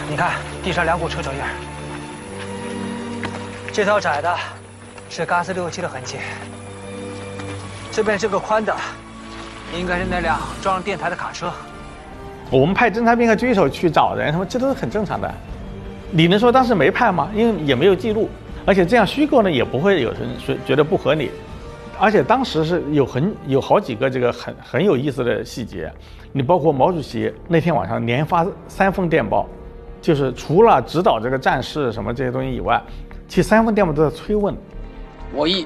你看地上2股车脚印，这条窄的是嘎斯657的痕迹，这边这个宽的应该是那辆装上电台的卡车。 我们派侦察兵和狙手去找人，这都是很正常的。你能说当时没派吗？因为也没有记录，而且这样虚构呢，也不会有人觉得不合理。而且当时是有好几个这个很有意思的细节，你包括毛主席那天晚上连发3封电报，就是除了指导这个战事什么这些东西以外，其实3封电报都在催问。 我议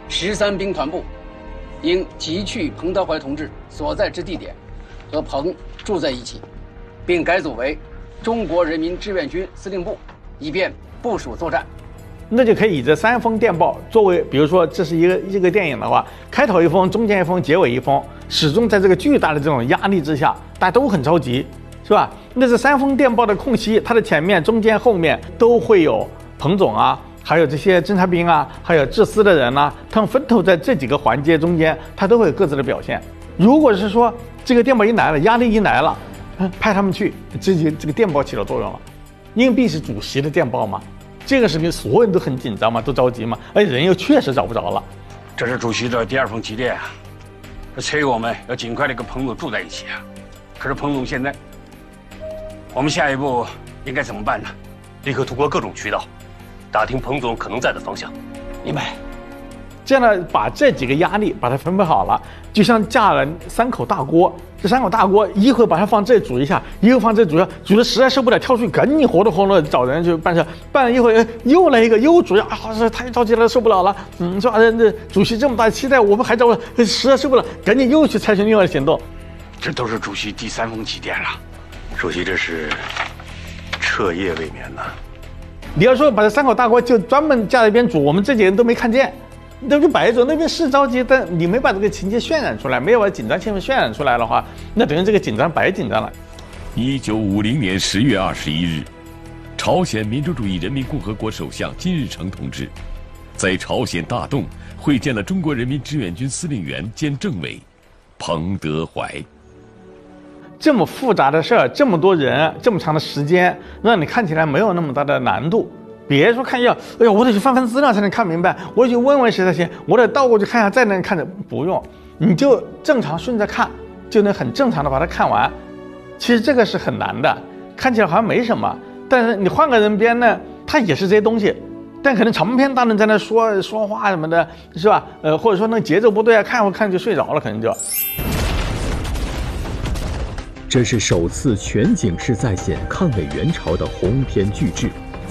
13兵团部应急去彭德怀同志所在之地点，和彭住在一起，并改组为中国人民志愿军司令部，以便部署作战。 那就可以以这3封电报作为，比如说这是一个电影的话，开头1封，中间1封，结尾1封，始终在这个巨大的这种压力之下，大家都很着急，是吧？那这3封电报的空隙，它的前面、中间、后面都会有彭总啊，还有这些侦察兵啊，还有治私的人啊，他们分头在这几个环节中间，他都会有各自的表现。如果是说这个电报一来了，压力一来了，派他们去，这个电报起了作用了，硬币是主席的电报嘛。这个事情所有人都很紧张嘛，都着急嘛，而且人又确实找不着了。 这是主席的第2封急电啊，催我们要尽快的跟彭总住在一起啊。可是彭总现在，我们下一步应该怎么办呢？ 立刻通过各种渠道，打听彭总可能在的方向。 明白。这样呢，把这几个压力把它分配好了，就像架了3口大锅。这3口大锅，一会把它放这煮一下，一会放这煮一下，煮的实在受不了，跳出去赶紧活动活动找人去办事。办了一会儿，又来一个，又煮啊，这太着急了，受不了了。是吧？这主席这么大期待，我们还找实在受不了，赶紧又去采取另外的行动。 这都是主席第3封急电了。 主席这是彻夜未眠呐。 你要说把这3口大锅就专门架在一边煮，我们这几个人都没看见。那就摆着，那边是着急，但你没把这个情节渲染出来，没有把紧张气氛渲染出来的话，那等于这个紧张白紧张了。 1950年10月21日，朝鲜民主主义人民共和国首相金日成同志在朝鲜大洞会见了中国人民志愿军司令员兼政委彭德怀。 这么复杂的事儿，这么多人，这么长的时间，让你看起来没有那么大的难度。别说看一下，哎呀，我得去翻资料才能看明白，我得去问问谁才行，我得倒过去看一下再能看着，不用，你就正常顺着看，就能很正常的把它看完。其实这个是很难的，看起来好像没什么，但是你换个人编呢，他也是这些东西，但可能长篇大论在那说话什么的，是吧？或者说那节奏不对啊，看会看就睡着了，可能就。 这是首次全景式再现抗美援朝的鸿篇巨制。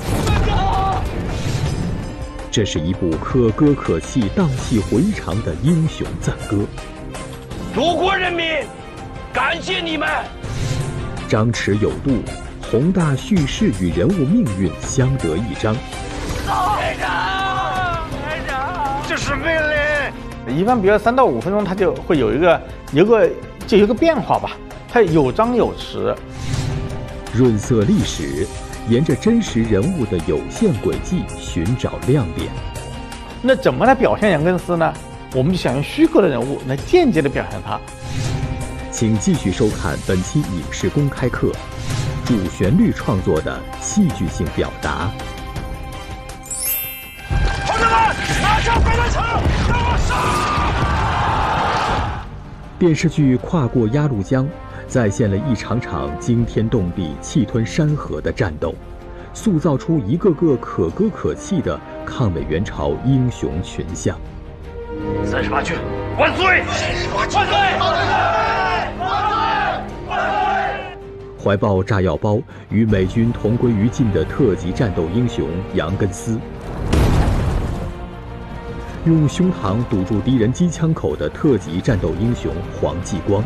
这是一部可歌可泣、荡气回肠的英雄赞歌。 祖国人民，感谢你们！ 张弛有度，宏大叙事与人物命运相得益彰。 连长，这是命令。 一般比如3到5分钟，它就会有一个变化吧，它有张有弛， 润色历史。沿着真实人物的有限轨迹寻找亮点。 那怎么来表现杨根思呢？我们就想用虚构的人物来间接的表现他。 请继续收看本期影视公开课，主旋律创作的戏剧性表达。 同志们，拿下飞弹场，让我杀！ 电视剧《跨过鸭绿江》再现了一场场惊天动地、气吞山河的战斗，塑造出一个个可歌可泣的抗美援朝英雄群像。 38军万岁！万岁！万岁！ 怀抱炸药包与美军同归于尽的特级战斗英雄杨根思，用胸膛堵住敌人机枪口的特级战斗英雄黄继光。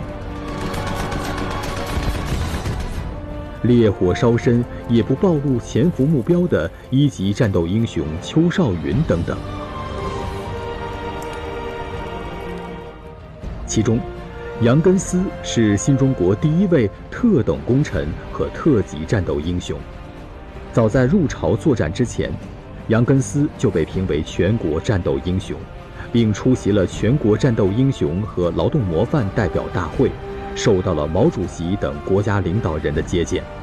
烈火烧身也不暴露潜伏目标的1级战斗英雄邱少云等等。其中，杨根思是新中国第1位特等功臣和特级战斗英雄。早在入朝作战之前，杨根思就被评为全国战斗英雄，并出席了全国战斗英雄和劳动模范代表大会，受到了毛主席等国家领导人的接见。